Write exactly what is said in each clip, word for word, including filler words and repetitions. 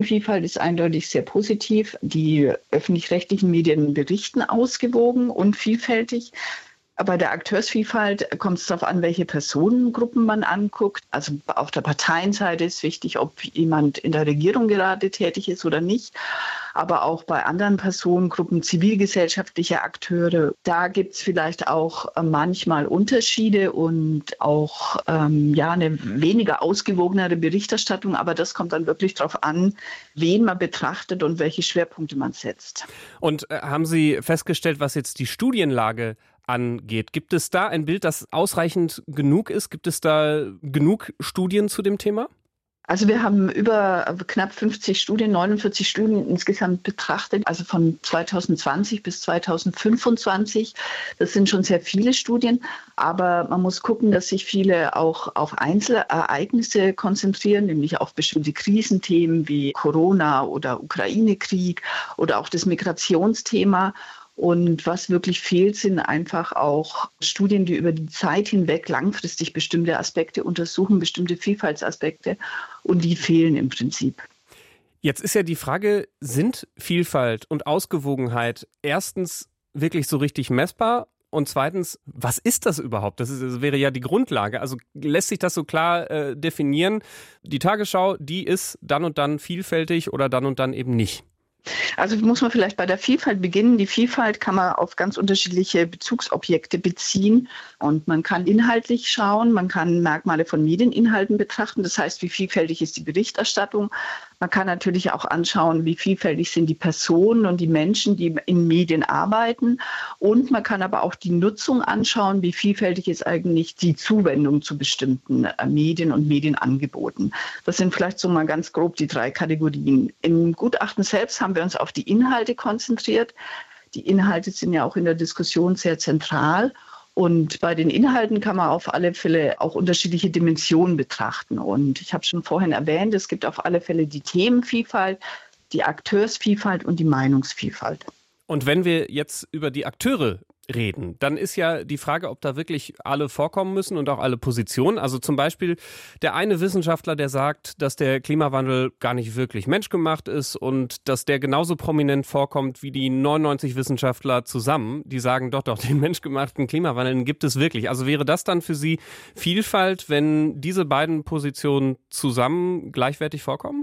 Medienvielfalt ist eindeutig sehr positiv. Die öffentlich-rechtlichen Medien berichten ausgewogen und vielfältig. Bei der Akteursvielfalt kommt es darauf an, welche Personengruppen man anguckt. Also auf der Parteienseite ist wichtig, ob jemand in der Regierung gerade tätig ist oder nicht. Aber auch bei anderen Personengruppen, zivilgesellschaftliche Akteure, da gibt es vielleicht auch manchmal Unterschiede und auch ähm, ja, eine weniger ausgewogenere Berichterstattung. Aber das kommt dann wirklich darauf an, wen man betrachtet und welche Schwerpunkte man setzt. Und äh, haben Sie festgestellt, was jetzt die Studienlage angeht? Gibt es da ein Bild, das ausreichend genug ist? Gibt es da genug Studien zu dem Thema? Also wir haben über knapp fünfzig Studien, neunundvierzig Studien insgesamt betrachtet, also von zwanzig zwanzig bis zwanzig fünfundzwanzig. Das sind schon sehr viele Studien, aber man muss gucken, dass sich viele auch auf Einzelereignisse konzentrieren, nämlich auf bestimmte Krisenthemen wie Corona oder Ukraine-Krieg oder auch das Migrationsthema. Und was wirklich fehlt, sind einfach auch Studien, die über die Zeit hinweg langfristig bestimmte Aspekte untersuchen, bestimmte Vielfaltsaspekte. Und die fehlen im Prinzip. Jetzt ist ja die Frage, sind Vielfalt und Ausgewogenheit erstens wirklich so richtig messbar? Und zweitens, was ist das überhaupt? Das, ist, das wäre ja die Grundlage. Also lässt sich das so klar äh, definieren? Die Tagesschau, die ist dann und dann vielfältig oder dann und dann eben nicht? Also muss man vielleicht bei der Vielfalt beginnen. Die Vielfalt kann man auf ganz unterschiedliche Bezugsobjekte beziehen und man kann inhaltlich schauen, man kann Merkmale von Medieninhalten betrachten, das heißt, wie vielfältig ist die Berichterstattung. Man kann natürlich auch anschauen, wie vielfältig sind die Personen und die Menschen, die in Medien arbeiten. Und man kann aber auch die Nutzung anschauen, wie vielfältig ist eigentlich die Zuwendung zu bestimmten Medien und Medienangeboten. Das sind vielleicht so mal ganz grob die drei Kategorien. Im Gutachten selbst haben wir uns auf die Inhalte konzentriert. Die Inhalte sind ja auch in der Diskussion sehr zentral. Und bei den Inhalten kann man auf alle Fälle auch unterschiedliche Dimensionen betrachten. Und ich habe schon vorhin erwähnt, es gibt auf alle Fälle die Themenvielfalt, die Akteursvielfalt und die Meinungsvielfalt. Und wenn wir jetzt über die Akteure reden, dann ist ja die Frage, ob da wirklich alle vorkommen müssen und auch alle Positionen. Also zum Beispiel der eine Wissenschaftler, der sagt, dass der Klimawandel gar nicht wirklich menschgemacht ist und dass der genauso prominent vorkommt wie die neunundneunzig Wissenschaftler zusammen, die sagen, doch, doch, den menschgemachten Klimawandel gibt es wirklich. Also wäre das dann für Sie Vielfalt, wenn diese beiden Positionen zusammen gleichwertig vorkommen?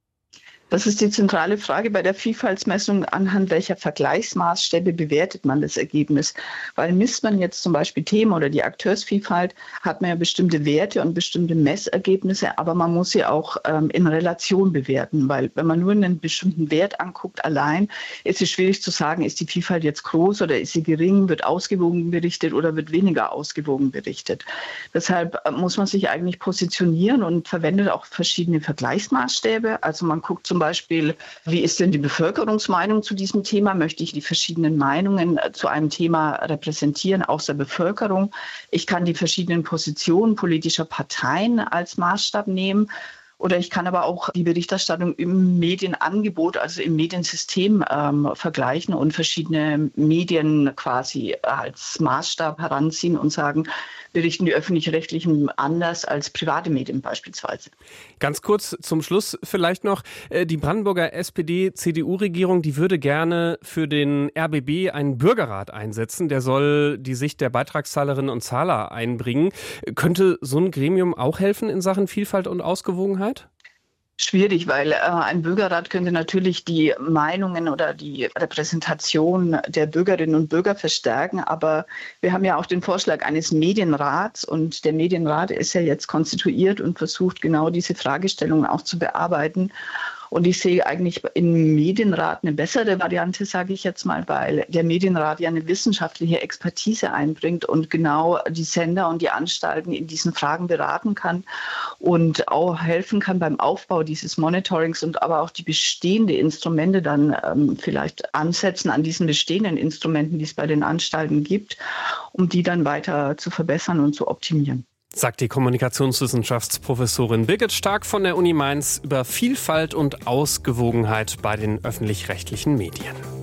Das ist die zentrale Frage bei der Vielfaltsmessung, anhand welcher Vergleichsmaßstäbe bewertet man das Ergebnis. Weil misst man jetzt zum Beispiel Themen oder die Akteursvielfalt, hat man ja bestimmte Werte und bestimmte Messergebnisse, aber man muss sie auch ähm, in Relation bewerten, weil wenn man nur einen bestimmten Wert anguckt allein, ist es schwierig zu sagen, ist die Vielfalt jetzt groß oder ist sie gering, wird ausgewogen berichtet oder wird weniger ausgewogen berichtet. Deshalb muss man sich eigentlich positionieren und verwendet auch verschiedene Vergleichsmaßstäbe. Also man guckt zum Zum Beispiel, wie ist denn die Bevölkerungsmeinung zu diesem Thema? Möchte ich die verschiedenen Meinungen zu einem Thema repräsentieren aus der Bevölkerung? Ich kann die verschiedenen Positionen politischer Parteien als Maßstab nehmen. Oder ich kann aber auch die Berichterstattung im Medienangebot, also im Mediensystem ähm, vergleichen und verschiedene Medien quasi als Maßstab heranziehen und sagen, berichten die Öffentlich-Rechtlichen anders als private Medien beispielsweise. Ganz kurz zum Schluss vielleicht noch. Die Brandenburger S P D-C D U-Regierung, die würde gerne für den R B B einen Bürgerrat einsetzen. Der soll die Sicht der Beitragszahlerinnen und Zahler einbringen. Könnte so ein Gremium auch helfen in Sachen Vielfalt und Ausgewogenheit? Schwierig, weil äh, ein Bürgerrat könnte natürlich die Meinungen oder die Repräsentation der Bürgerinnen und Bürger verstärken. Aber wir haben ja auch den Vorschlag eines Medienrats und der Medienrat ist ja jetzt konstituiert und versucht genau diese Fragestellungen auch zu bearbeiten. Und ich sehe eigentlich im Medienrat eine bessere Variante, sage ich jetzt mal, weil der Medienrat ja eine wissenschaftliche Expertise einbringt und genau die Sender und die Anstalten in diesen Fragen beraten kann und auch helfen kann beim Aufbau dieses Monitorings und aber auch die bestehenden Instrumente dann ähm, vielleicht ansetzen an diesen bestehenden Instrumenten, die es bei den Anstalten gibt, um die dann weiter zu verbessern und zu optimieren. Sagt die Kommunikationswissenschaftsprofessorin Birgit Stark von der Uni Mainz über Vielfalt und Ausgewogenheit bei den öffentlich-rechtlichen Medien.